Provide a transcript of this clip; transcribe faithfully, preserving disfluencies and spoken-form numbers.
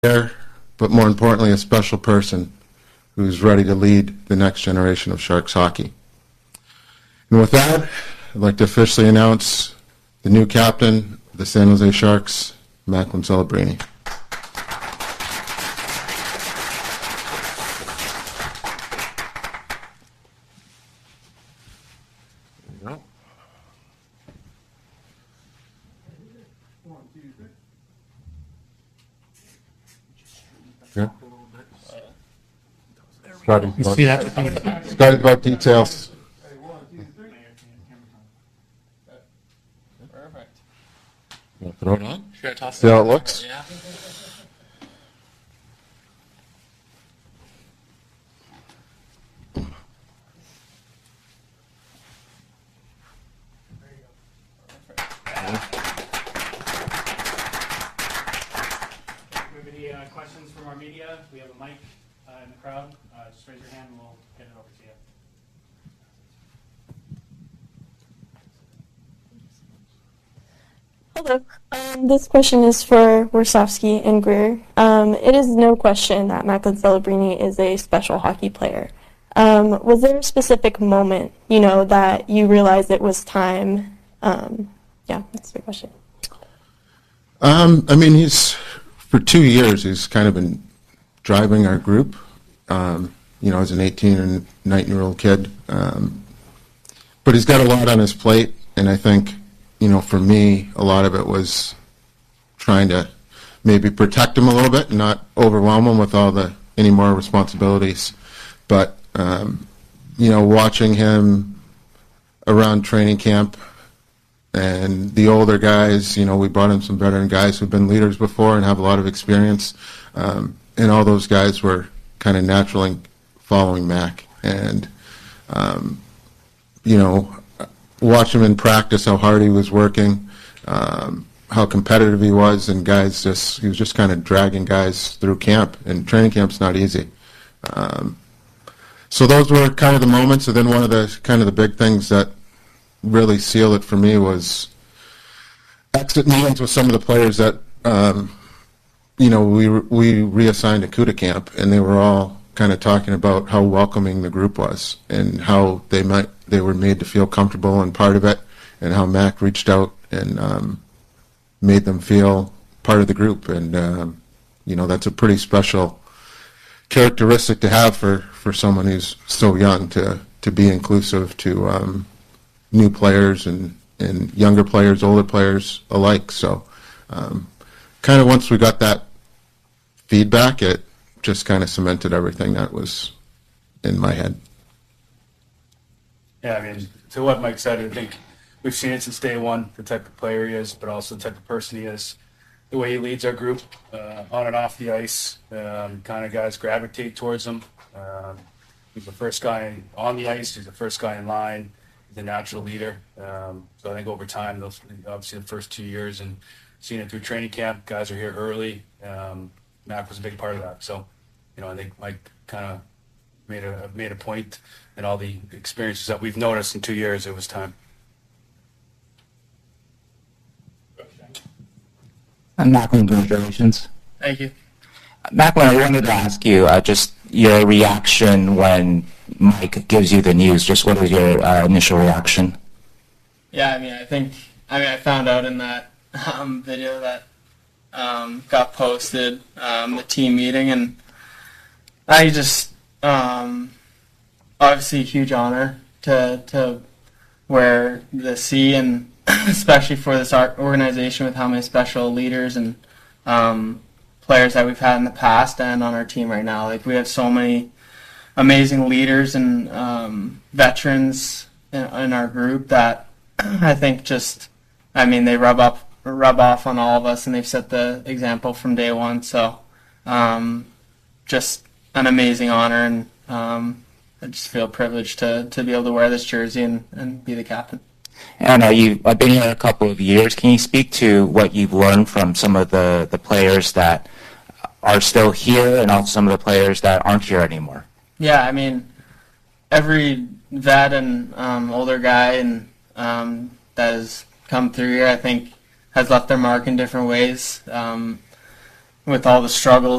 player, but more importantly, a special person who's ready to lead the next generation of Sharks hockey. And with that, I'd like to officially announce the new captain of the San Jose Sharks, Macklin Celebrini. Yeah. Starting You see that? starting about details. Perfect. You want to throw it on? Should I toss See how it looks? Yeah. Do we have any uh, questions from our media? We have a mic uh, in the crowd. Uh, just raise your hand and we'll get it over to you. Hello. Um, this question is for Warsofsky and Greer. Um, it is no question that Macklin Celebrini is a special hockey player. Um, was there a specific moment, you know, that you realized it was time? Um, yeah, that's the question. Um, I mean, he's, for two years, he's kind of been driving our group, um, you know, as an eighteen or nineteen-year-old kid. Um, but he's got a lot on his plate, and I think, you know, for me, a lot of it was trying to maybe protect him a little bit and not overwhelm him with all the any more responsibilities. But, um, you know, watching him around training camp and the older guys, you know, we brought in some veteran guys who've been leaders before and have a lot of experience. Um, and all those guys were kind of naturally following Mac. And, um, you know, watch him in practice, how hard he was working, um, how competitive he was, and guys just, he was just kind of dragging guys through camp. And training camp's not easy. Um, so those were kind of the moments. And then one of the kind of the big things that really sealed it for me was exit meetings with some of the players that, um, you know, we we reassigned to CUDA camp, and they were all kind of talking about how welcoming the group was and how they might they were made to feel comfortable and part of it, and how Mac reached out and um, made them feel part of the group. And um, you know, that's a pretty special characteristic to have for, for someone who's so young, to to be inclusive to um, new players and, and younger players, older players alike. So um, kind of once we got that feedback, it just kind of cemented everything that was in my head. Yeah, I mean, to what Mike said, I think we've seen it since day one, the type of player he is, but also the type of person he is, the way he leads our group uh, on and off the ice. Um, kind of guys gravitate towards him. Um, he's the first guy on the ice. He's the first guy in line. He's a natural leader. Um, so I think over time, those obviously the first two years and seeing it through training camp, guys are here early. Um, Mac was a big part of that. So, you know, I think Mike kind of made a made a point in all the experiences that we've noticed in two years. It was time. And Macklin, congratulations. Thank you. Macklin, I wanted to ask you uh, just your reaction when Mike gives you the news. Just what was your uh, initial reaction? Yeah, I mean, I think, I mean, I found out in that um, video that um, got posted, um, the team meeting, and I just, um, obviously a huge honor to, to wear the C, and especially for this organization with how many special leaders and um, players that we've had in the past and on our team right now. Like, we have so many amazing leaders and um, veterans in, in our group that I think just, I mean, they rub up, rub off on all of us, and they've set the example from day one. So, um, just an amazing honor, and um, I just feel privileged to, to be able to wear this jersey and, and be the captain. And uh, you've I've been here a couple of years. Can you speak to what you've learned from some of the, the players that are still here and also some of the players that aren't here anymore? Yeah, I mean, every vet and um, older guy and um, that has come through here, I think, has left their mark in different ways. Um, with all the struggles